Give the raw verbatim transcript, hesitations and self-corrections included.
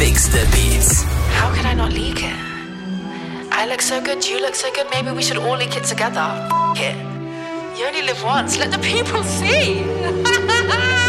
Leaks the Beats. How could I not leak it? I look so good, you look so good, maybe we should all leak it together. F it. You only live once, let the people see.